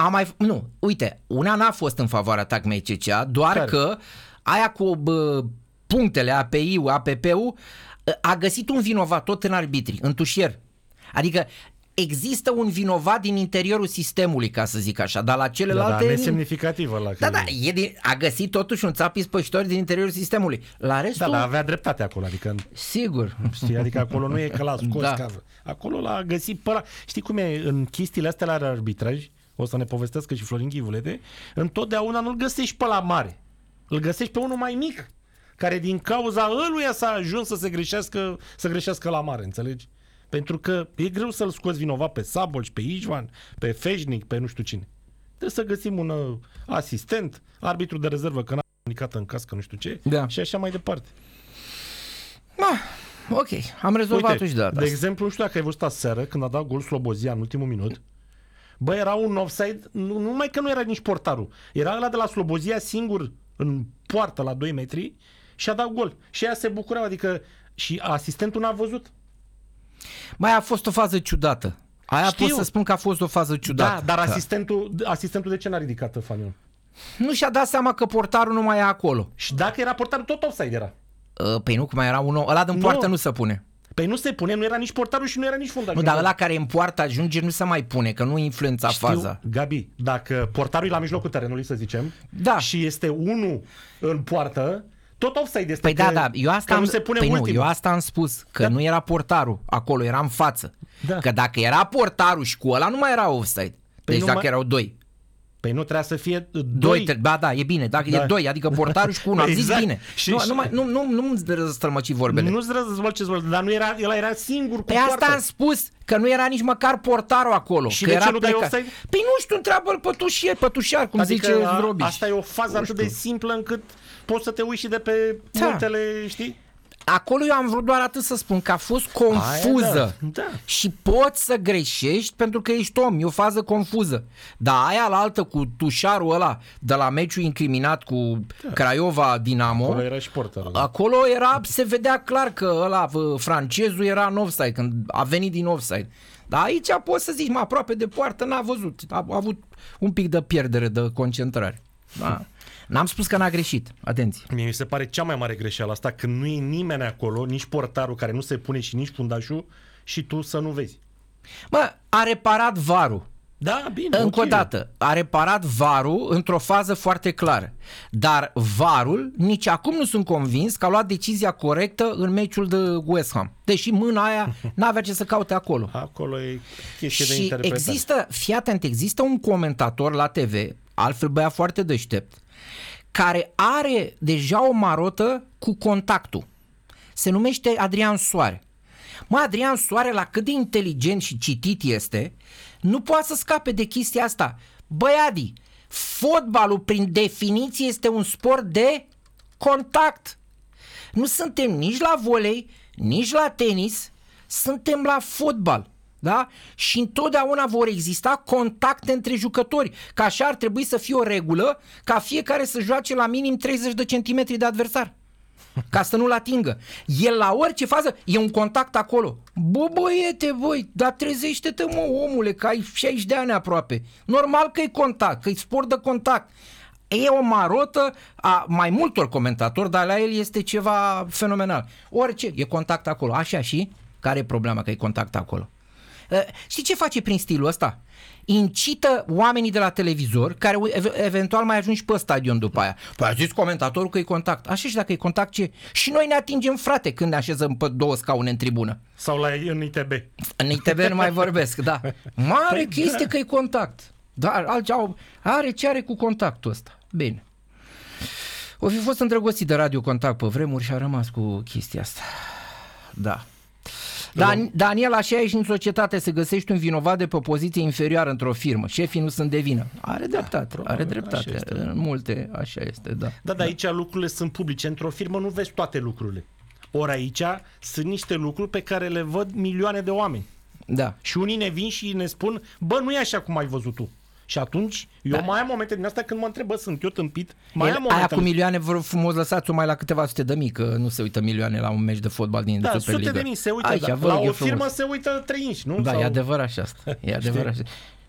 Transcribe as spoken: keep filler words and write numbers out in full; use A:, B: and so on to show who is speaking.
A: A mai, nu, uite, una n-a fost în favoarea T A C M C C A, doar care? Că aia cu bă, punctele A P I-ul, A P P-ul a găsit un vinovat tot în arbitri, în tușier. Adică există un vinovat din interiorul sistemului, ca să zic așa, dar la celelalte...
B: Da, da, nesemnificativă la
A: Da, da, e din, a găsit totuși un țap ispășitor din interiorul sistemului. La restul...
B: Da, dar avea dreptate acolo, adică...
A: Sigur.
B: Știi, adică acolo nu e că l-a scos,
A: da.
B: Ca... acolo l-a găsit pe ăla. Știi cum e, în chestiile astea la arbitraj, o să ne povestească și Florin Ghivulete, întotdeauna nu-l găsești pe la mare. Îl găsești pe unul mai mic, care din cauza ăluia s-a ajuns să se greșească, să greșească la mare, înțelegi? Pentru că e greu să-l scoți vinovat pe Szabolcs, pe Ișvan, pe Feșnic, pe nu știu cine. Trebuie să găsim un uh, asistent, arbitru de rezervă, că n-a comunicat în cască, nu știu ce,
A: da.
B: Și așa mai departe.
A: Ah, ok, am rezolvat
B: Uite,
A: și de
B: de exemplu, nu știu dacă ai văzut aseară, când a dat gol Slobozia în ultimul minut, bă, era un offside, nu numai că nu era nici portarul, era ăla de la Slobozia singur în poartă la doi metri și a dat gol. Și ea se bucurau, adică și asistentul n-a văzut.
A: Mai a fost o fază ciudată. Aia Știu. Pot să spun că a fost o fază ciudată.
B: Da, dar asistentul, asistentul de ce n-a ridicat Fanion?
A: Nu și-a dat seama că portarul nu mai e acolo.
B: Și dacă era portarul, tot offside era.
A: Păi nu, că mai era unul, ăla din
B: nu.
A: poartă nu se pune.
B: Păi nu se pune, nu era nici portarul și nu era nici fundașul.
A: Nu, dar ăla care în poartă ajunge nu se mai pune, că nu influența
B: Știu,
A: faza.
B: Gabi, dacă portarul e la mijlocul terenului, să zicem,
A: da.
B: Și este unul în poartă, tot offside este.
A: Păi
B: că,
A: da, da, eu asta, am,
B: nu se pune
A: păi nu,
B: ultimul.
A: eu asta am spus, că
B: da.
A: Nu era portarul acolo, era în față.
B: Da.
A: Că dacă era portarul și cu ăla nu mai era offside. Păi deci dacă mai... erau doi.
B: Păi nu trebuia să fie doi.
A: doi tre- da, da, e bine. Dacă da. E doi, adică portarul și cu unul, exact. Am zis bine. Și, nu,
B: și...
A: nu, mai, nu, nu, nu-mi răstrămăci vorbele.
B: Nu-ți răzvălceți vorbele, dar nu era, el era singur cu
A: păi
B: poartă.
A: Asta am spus, că nu era nici măcar portarul acolo.
B: Și
A: că
B: de
A: era
B: ce nu dai
A: plecat.
B: offside?
A: Păi nu știu, întreabă-l pătușier, pătușiar, cum
B: adică
A: zice
B: a,
A: Zdrobiș.
B: Asta e o fază atât de simplă încât poți să te uiți și de pe da. Muntele, știi?
A: Acolo eu am vrut doar atât să spun că a fost confuză.
B: Aia, da. Da.
A: Și poți să greșești pentru că ești om, e o fază confuză. Dar aia la altă cu tușarul ăla de la meciul incriminat cu da. Craiova Dinamo.
B: Acolo era și portarul.
A: Acolo era, se vedea clar că ăla francezul era în offside când a venit din offside. Dar aici poți să zici, mă, aproape de poartă, n-a văzut. A, a avut un pic de pierdere de concentrare. Da. N-am spus că n-a greșit, atenție.
B: Mie mi se pare cea mai mare greșeală asta, când nu e nimeni acolo, nici portarul care nu se pune și nici fundașul și tu să nu vezi.
A: Mă, a reparat varul.
B: Da, bine.
A: Încă
B: okay.
A: o dată, a reparat varul într-o fază foarte clară. Dar varul, nici acum nu sunt convins că a luat decizia corectă în meciul de West Ham. Deși mâna aia n-avea ce să caute acolo.
B: Acolo e chestie de
A: și
B: interpretare.
A: există, fii atent, există un comentator la T V, altfel băiat foarte deștept, care are deja o marotă cu contactul. Se numește Adrian Soare. Mă, Adrian Soare, la cât de inteligent și citit este, nu poate să scape de chestia asta. Băi, Adi, fotbalul prin definiție este un sport de contact. Nu suntem nici la volei, nici la tenis, suntem la fotbal. Da? Și întotdeauna vor exista contacte între jucători, că așa ar trebui să fie o regulă, ca fiecare să joace la minim treizeci de centimetri de adversar, ca să nu-l atingă. El la orice fază e un contact acolo. Bă, băiete, băi, dar trezește-te, mă, omule, că ai șaizeci de ani aproape. Normal că e contact, că e sport de contact. E o marotă a mai multor comentatori, dar la el este ceva fenomenal. Orice, e contact acolo. Așa, și care e problema că e contact acolo? Știi ce face prin stilul ăsta? Incită oamenii de la televizor, care eventual mai ajung și pe stadion după aia. Păi a zis comentatorul că e contact. Așa, și dacă e contact, ce? Și noi ne atingem, frate, când ne așezăm pe două scaune în tribună.
B: Sau la în I T B.
A: În I T B nu mai vorbesc, da. Mare
B: păi
A: chestie
B: da.
A: Că e contact. Dar altceva are ce are cu contactul ăsta. Bine. O fi fost îndrăgostit de Radio Contact pe vremuri și a rămas cu chestia asta. Da. Dan- Daniel, așa e și în societate, se găsește un vinovat de pe o poziție inferioară într-o firmă. Șefii nu sunt de vină. Are dreptate, da, are dreptate. În multe, așa este, da.
B: Da, dar aici lucrurile sunt publice. Într-o firmă nu vezi toate lucrurile. Ori aici sunt niște lucruri pe care le văd milioane de oameni.
A: Da.
B: Și unii ne vin și ne spun, bă, nu e așa cum ai văzut tu. Și atunci, eu da. mai am momente din astea când mă întreb, bă, sunt eu tâmpit? Mai
A: El,
B: am momente.
A: Aia cu milioane, vă frumos lăsați-o mai la câteva sute de mii, că nu se uită milioane la un meci de fotbal din
B: da,
A: Superliga.
B: sute de mii se uită,
A: Aici,
B: da. La o firmă se uită trei inși, nu?
A: Da,
B: Sau...
A: e adevărat și asta. E adevărat.